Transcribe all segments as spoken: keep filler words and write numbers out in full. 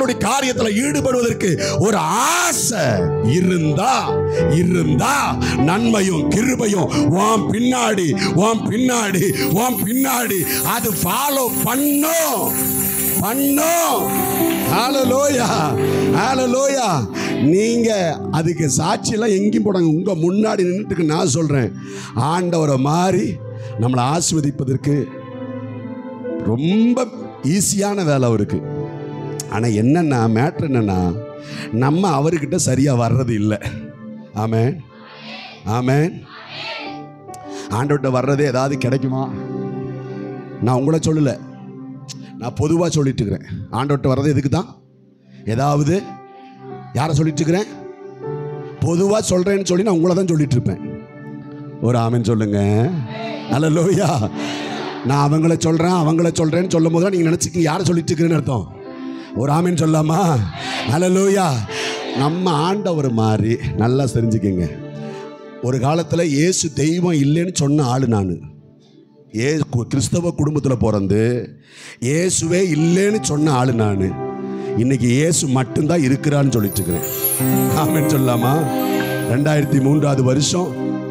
கர்த்தருடைய காரியத்தில் ஈடுபடுவதற்கு ஒரு ஆசை இருந்தா இருந்தா நன்மையும் கிருபையும் உன் பின்னாடி உன் பின்னாடி உன் பின்னாடி அது ஃபாலோ பண்ணும் பண்ணும். ஹல்லேலூயா, ஹல்லேலூயா. நீங்க அதுக்கு சாட்சியெல்லாம் எங்கேயும் போடாங்க. உங்க முன்னாடி நின்றுட்டு நான் சொல்றேன், ஆண்டவரை மாதிரி நம்மளை ஆசீர்வதிப்பதற்கு ரொம்ப ஈஸியான வேலை அவருக்கு. ஆனால் என்னன்னா மேட்ரு என்னன்னா, நம்ம அவர்கிட்ட சரியா வர்றது இல்லை. ஆமென், ஆமென். ஆண்டவர்கிட்ட வர்றதே ஏதாவது கிடைக்குமா? நான் உங்களை சொல்லலை, நான் பொதுவாக சொல்லிட்டு இருக்கிறேன். ஆண்டவர்கிட்ட வர்றது எதுக்கு தான்? ஏதாவது யாரை சொல்லிட்டு இருக்கிறேன்? பொதுவாக சொல்கிறேன்னு சொல்லி நான் உங்களை தான் சொல்லிட்டு இருப்பேன். ஒரு ஆமென் சொல்லுங்க. ஹல்லேலூயா. நான் அவங்கள சொல்கிறேன் அவங்கள சொல்கிறேன்னு சொல்லும் போது நீங்கள் நினச்சிக்கிங்க யாரை சொல்லிட்டு இருக்கிறேன்னு அர்த்தம். ஒரு ஆமென் சொல்லாமா? ஹல்லேலூயா. நம்ம ஆண்டவர் மாதிரி நல்லா தெரிஞ்சுக்கிங்க. ஒரு காலத்தில் இயேசு தெய்வம் இல்லைன்னு சொன்ன ஆள் நான். ஏ கிறிஸ்தவ குடும்பத்தில் பிறந்து இயேசுவே இல்லைன்னு சொன்ன ஆள் நான். இன்னைக்கு இயேசு மட்டும்தான் இருக்கிறான்னு சொல்லிட்டு இருக்கிறேன். ஆமென் சொல்லாமா? ரெண்டாயிரத்தி மூன்றாவது வருஷம்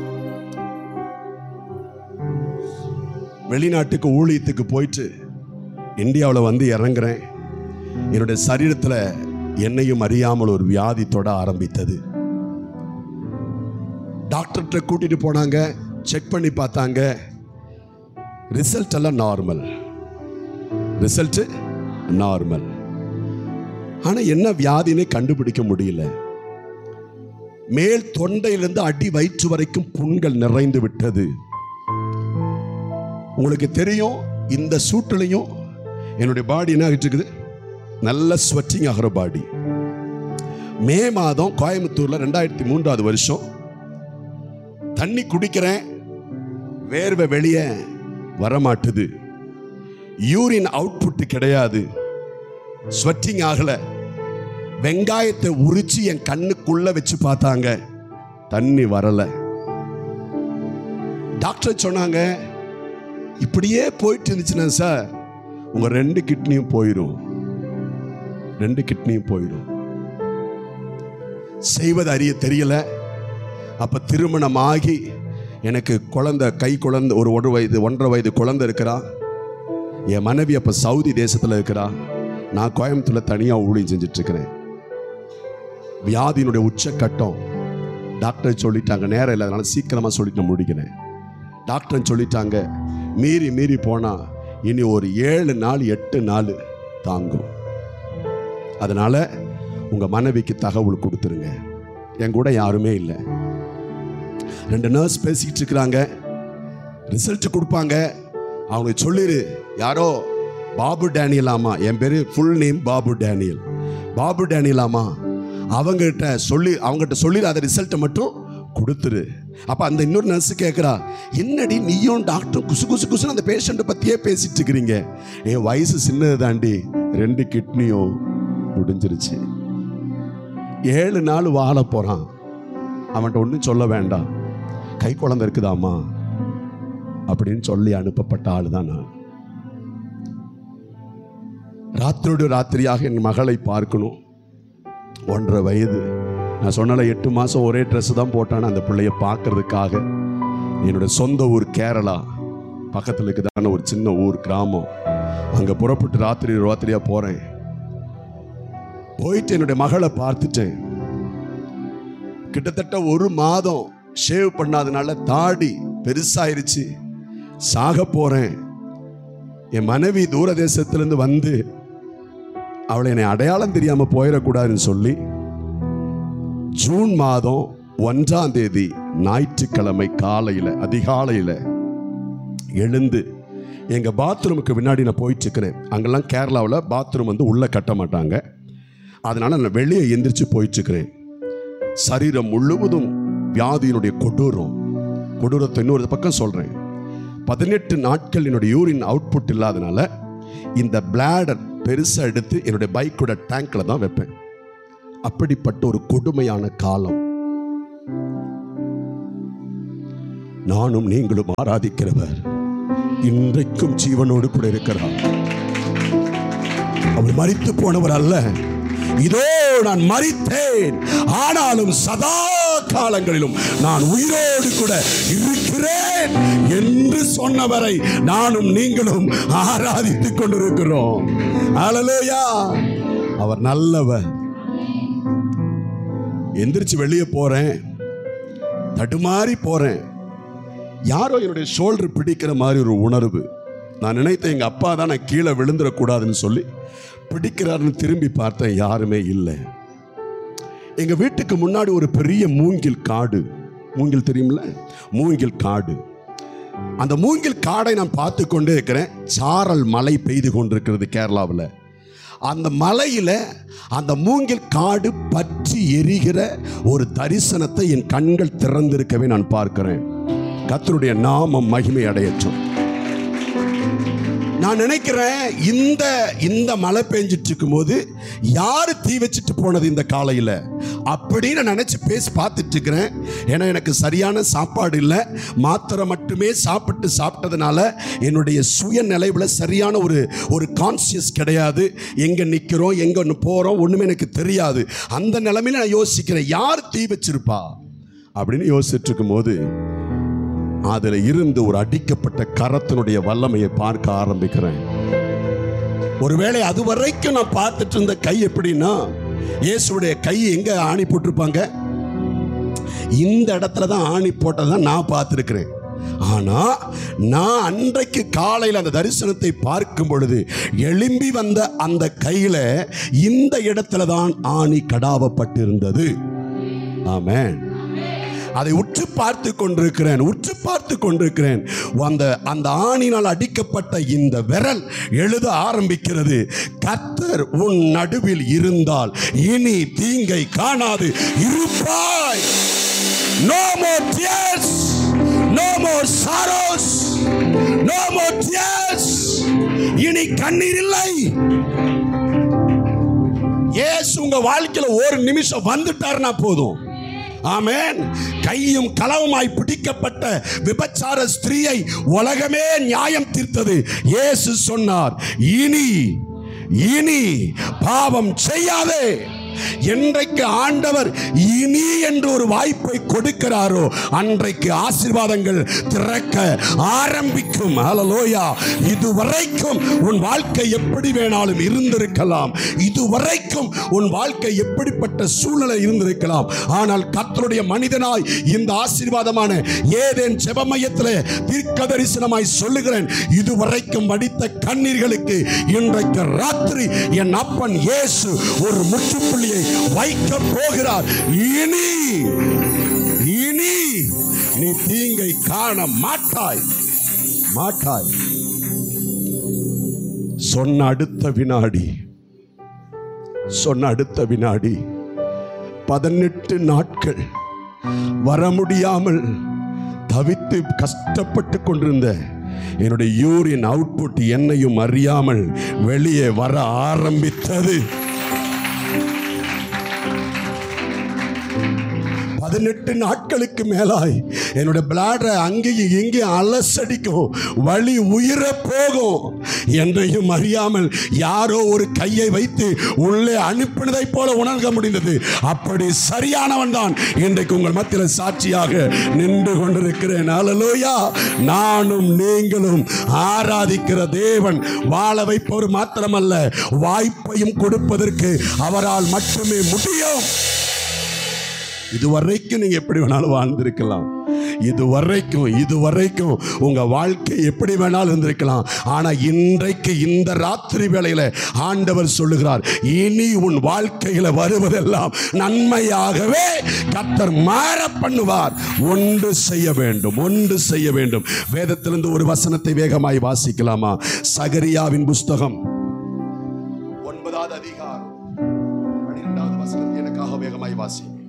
வெளிநாட்டுக்கு ஊழியத்துக்கு போயிட்டு இந்தியாவில் வந்து இறங்குறேன். என்னுடைய சரீரத்தில் என்னையும் அறியாமல் ஒரு வியாதி தொட ஆரம்பித்தது. டாக்டர்கிட்ட கூட்டிட்டு போனாங்க, செக் பண்ணி பார்த்தாங்க, ரிசல்ட் எல்லாம் நார்மல், ரிசல்ட் நார்மல். ஆனால் என்ன வியாதினே கண்டுபிடிக்க முடியல. மேல் தொண்டையிலிருந்து அடி வயிற்று வரைக்கும் புண்கள் நிறைந்து விட்டது. உங்களுக்கு தெரியும், இந்த சூட்டிலையும் என்னுடைய பாடி என்ன ஆகிட்டு இருக்குது, நல்ல ஸ்வெட்டிங் ஆகிற பாடி. மே மாதம் கோயம்புத்தூர்ல ரெண்டாயிரத்தி மூன்றாவது வருஷம் தண்ணி குடிக்கிறேன், வேர்வை வெளியே வரமாட்டுது, யூரின் அவுட்புட் கிடையாது, ஸ்வெட்டிங் ஆகல. வெங்காயத்தை உரிச்சு என் கண்ணுக்குள்ள வச்சு பார்த்தாங்க, தண்ணி வரல. டாக்டர் சொன்னாங்க, இப்படியே போயிட்டு இருந்துச்சுன்னா சார் உங்க ரெண்டு கிட்னியும் போயிடும், ரெண்டு கிட்னியும் போயிடும். செய்வது அறிய தெரியல. அப்ப திருமணம் ஆகி எனக்கு குழந்தை, கை குழந்தை, ஒரு ஒரு வயது ஒன்றரை வயது குழந்தை இருக்கிறா. என் மனைவி அப்ப சவுதி தேசத்துல இருக்கிறா. நான் கோயம்புத்தூர்ல தனியா ஊழியம் செஞ்சுட்டு இருக்கிறேன். வியாதியினுடைய உச்சக்கட்டம். டாக்டர் சொல்லிட்டாங்க, நேரம் இல்லை, அதனால சீக்கிரமா சொல்லிட்டு முடிக்கிறேன். டாக்டர் சொல்லிட்டாங்க, மீறி மீறி போனா இனி ஒரு ஏழு நாள் எட்டு நாள் தாங்கும், அதனால உங்க மனைவிக்கு தகவல் கொடுத்துருங்க. என் கூட யாருமே இல்லை. ரெண்டு நர்ஸ் பேசிக்கிட்டு இருக்கிறாங்க. ரிசல்ட் கொடுப்பாங்க. அவங்க சொல்லிரு, யாரோ பாபு டேனியல், ஆமா என் பேரு full name Babu Daniel, Babu Daniel ஆமா, அவங்ககிட்ட சொல்லி அவங்ககிட்ட சொல்லி அதை ரிசல்ட்டை மட்டும் கொடுத்துரு. அப்ப அந்த இன்னொரு நர்ஸ் கேட்கிறா, என்னடி நீயும் டாக்டர் குசு குசு குசுன்னு அந்த பேஷண்ட்டை பத்தியே பேசிட்டு இருக்கிறீங்க? என் வயசு சின்னது தாண்டி, ரெண்டு கிட்னியும் முடிஞ்சிருச்சு, ஏழு நாள் வாழ போறான், அவன்கிட்ட ஒன்றும் சொல்ல வேண்டாம், கை குழந்தை இருக்குதாமா அப்படின்னு சொல்லி அனுப்பப்பட்ட ஆள் தான் நான். ராத்திரோடு ராத்திரியாக என் மகளை பார்க்கணும். ஒன்றரை வயது. நான் சொன்னால எட்டு மாதம் ஒரே ட்ரெஸ் தான் போட்டான அந்த பிள்ளைய பார்க்கறதுக்காக. என்னுடைய சொந்த ஊர் கேரளா, பக்கத்தில் இருக்குதான ஒரு சின்ன ஊர் கிராமம். அங்கே புறப்பட்டு ராத்திரி ராத்திரியாக போகிறேன். போயிட்டு என்னுடைய மகளை பார்த்துட்டேன். கிட்டத்தட்ட ஒரு மாதம் ஷேவ் பண்ணாதனால தாடி பெருசாயிருச்சு. சாக போகிறேன். என் மனைவி தூரதேசத்திலேருந்து வந்து அவளை என்னை அடையாளம் தெரியாமல் போயிடக்கூடாதுன்னு சொல்லி ஜூன் மாதம் ஒன்றாம் தேதி ஞாயிற்றுக்கிழமை காலையில் அதிகாலையில் எழுந்து எங்கள் பாத்ரூமுக்கு முன்னாடி நான் போயிட்டு இருக்கிறேன். அங்கெல்லாம் கேரளாவில் பாத்ரூம் வந்து உள்ளே கட்ட மாட்டாங்க, அதனால நான் வெளியே எந்திரிச்சு போயிட்டு இருக்கிறேன். சரீரம் முழுவதும் வியாதியினுடைய கொடூரம். கொடூரத்தை இன்னொரு பக்கம் சொல்கிறேன். பதினெட்டு நாட்கள் என்னுடைய யூரின் அவுட்புட் இல்லாதனால இந்த பிளாடர் பெருசாக எடுத்து என்னுடைய பைக்கோட டேங்க்ல தான் வைப்பேன். அப்படிப்பட்ட ஒரு கொடுமையான காலம். நானும் நீங்களும் ஆராதிக்கிறவர் இன்றைக்கும் ஜீவனோடு கூட இருக்கிறார். அவர் மரித்து போனவர் அல்ல, இதோ நான் மரித்தேன், ஆனாலும் சதா காலங்களிலும் நான் உயிரோடு கூட இருக்கிறேன் என்று சொன்னவரை நானும் நீங்களும் ஆராதித்துக் கொண்டிருக்கிறோம். ஹல்லேலூயா. அவர் நல்லவர். எந்திரிச்சு வெளியே போறேன், தடுமாறி போறேன், யாரோ என்னுடைய ஷோல்டர் பிடிக்கிற மாதிரி ஒரு உணர்வு. நான் நினைத்தேன் எங்க அப்பா தான் நான் கீழே விழுந்துடக்கூடாதுன்னு சொல்லி பிடிக்கிறாருன்னு திரும்பி பார்த்தேன், யாருமே இல்லை. எங்க வீட்டுக்கு முன்னாடி ஒரு பெரிய மூங்கில் காடு. மூங்கில் தெரியுமில்ல, மூங்கில் காடு. அந்த மூங்கில் காடை நான் பார்த்து கொண்டே இருக்கிறேன். சாரல் மழை பெய்து கொண்டிருக்கிறது கேரளாவில். அந்த மலையில் அந்த மூங்கில் காடு பற்றி எரிகிற ஒரு தரிசனத்தை என் கண்கள் திறந்திருக்கவே நான் பார்க்கிறேன். கர்த்தருடைய நாமம் மகிமை அடையட்டும். நான் நினைக்கிறேன், இந்த இந்த மழை பெஞ்சிட்டு இருக்கும் போது யாரு தீ வச்சுட்டு போனது இந்த காலையில் அப்படின்னு நினைச்சு பேசி பார்த்துட்டு இருக்கிறேன். ஏன்னா எனக்கு சரியான சாப்பாடு இல்லை, மாத்திரை மட்டுமே சாப்பிட்டு சாப்பிட்டதுனால என்னுடைய சுய நிலைவில் சரியான ஒரு ஒரு கான்சியஸ் கிடையாது. எங்கே நிற்கிறோம், எங்கே போகிறோம் ஒன்றுமே எனக்கு தெரியாது. அந்த நிலைமையில நான் யோசிக்கிறேன், யார் தீ வச்சிருப்பா அப்படின்னு யோசிச்சுட்டு இருக்கும்போது அதில் இருந்து ஒரு அடிக்கப்பட்ட கரத்தினுடைய வல்லமையை பார்க்க ஆரம்பிக்கிறேன். ஒருவேளை அது வரைக்கும் நான் பார்த்துட்டு இருந்த கை எப்படின்னா, இயேசுடைய கை எங்க ஆணி போட்டிருப்பாங்க, இந்த இடத்துல தான் ஆணி போட்டதான் நான் பார்த்துருக்கிறேன். ஆனா நான் அன்றைக்கு காலையில் அந்த தரிசனத்தை பார்க்கும் பொழுது எழும்பி வந்த அந்த கையில இந்த இடத்துல தான் ஆணி கடாவப்பட்டிருந்தது. ஆமென். அதை உற்று பார்த்து கொண்டிருக்கிறேன் உற்று பார்த்து கொண்டிருக்கிறேன் அந்த அந்த ஆணினால் அடிக்கப்பட்ட இந்த விரல் எழுத ஆரம்பிக்கிறது, கர்த்தர் உன் நடுவில் இருந்தால் இனி தீங்கை காணாது இருப்பாய். No more tears, no more sorrows, no more tears. இனி கண்ணீர் இல்லை. இயேசு உங்க வாழ்க்கையில ஒரு நிமிஷம் வந்துட்டாருன்னா போதும். ஆமென். கையும் களவுமாய் பிடிக்கப்பட்ட விபச்சார ஸ்திரீயை உலகமே நியாயம் தீர்த்தது. இயேசு சொன்னார், இனி இனி பாவம் செய்யாதே. என்றைக்கு ஆண்டவர் இனி என்று ஒரு வாய்ப்பை கொடுக்கிறாரோ அன்றைக்கு ஆசீர்வாதங்கள் திறக்க ஆரம்பிக்கும். ஹல்லேலூயா. இதுவரைக்கும் உன் வாழ்க்கை எப்படி வேணாலும் இருந்திருக்கலாம், இதுவரைக்கும் உன் வாழ்க்கை எப்படிப்பட்ட சூழ்நிலை இருந்திருக்கலாம். ஆனால் கர்த்தருடைய மனிதனாய் இந்த ஆசீர்வாதமான ஏதேன் ஜெபமயத்திலே தீர்க்க தரிசனமாய் சொல்லுகிறேன், இதுவரைக்கும் வடித்த கண்ணீர்களுக்கு இன்றைக்கு ராத்திரி என் அப்பன் இயேசு ஒரு முற்றுப்புள்ளி வைக்க போகிறார். இனி இனி நீ தீங்கை காண மாட்டாய் மாட்டாய். சொன்ன அடுத்த வினாடி சொன்ன அடுத்த வினாடி பதினெட்டு நாட்கள் வர முடியாமல் தவித்து கஷ்டப்பட்டு கொண்டிருந்த என்னுடைய யூரின் அவுட்புட் என்னையும் அறியாமல் வெளியே வர ஆரம்பித்தது. பதினெட்டு நாட்களுக்கு மேலாய் என்னுடைய பிளாடரை அங்கேயும் இங்கேயும் அலசடிக்கும், வலி உயிர போகும். என்னையும் அறியாமல் யாரோ ஒரு கையை வைத்து உள்ளே அனுப்பினதை போல உணர்க முடிந்தது. அப்படி சரியானவன் தான் இன்றைக்கு உங்கள் மத்தியில் சாட்சியாக நின்று கொண்டிருக்கிறேன். ஹல்லேலூயா. நானும் நீங்களும் ஆராதிக்கிற தேவன் வாழ வைப்பவர் மாத்திரமல்ல, வாய்ப்பையும் கொடுப்பதற்கு அவரால் மட்டுமே முடியும். இதுவரைக்கும் நீங்க எப்படி வேணாலும் வாழ்ந்திருக்கலாம், இதுவரைக்கும் இதுவரைக்கும் உங்க வாழ்க்கை எப்படி வேணாலும் இருந்திருக்கலாம். ஆனா இன்றைக்கு இந்த ராத்திரி வேளையில ஆண்டவர் சொல்லுகிறார், இனி உன் வாழ்க்கையில வருவதெல்லாம் நன்மையாகவே கர்த்தர் மாற பண்ணுவார். ஒன்று செய்ய வேண்டும் ஒன்று செய்ய வேண்டும். வேதத்திலிருந்து ஒரு வசனத்தை வேகமாய் வாசிக்கலாமா? சகரியாவின் புஸ்தகம் ஒன்பதாவது அதிகாரம் பன்னிரெண்டாவது வசனம் எனக்காக வேகமாய் வாசி.